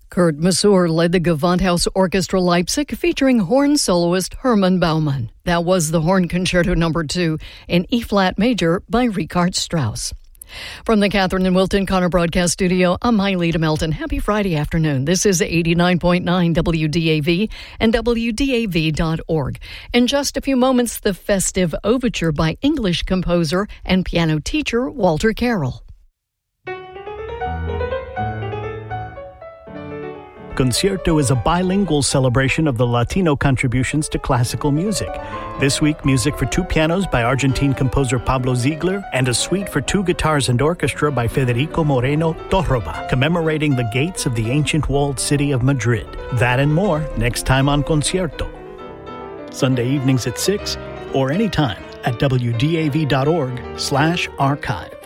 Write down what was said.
Kurt Masur led the Gewandhaus Orchestra Leipzig featuring horn soloist Hermann Baumann. That was the Horn Concerto No. 2 in E-flat major by Richard Strauss. From the Catherine and Wilton Connor Broadcast Studio, I'm Lita Melton. Happy Friday afternoon. This is 89.9 WDAV and WDAV.org. In just a few moments, the festive overture by English composer and piano teacher Walter Carroll. Concierto is a bilingual celebration of the Latino contributions to classical music. This week, music for two pianos by Argentine composer Pablo Ziegler and a suite for two guitars and orchestra by Federico Moreno Torroba, commemorating the gates of the ancient walled city of Madrid. That and more next time on Concierto. Sunday evenings at 6 or anytime at WDAV.org/archive.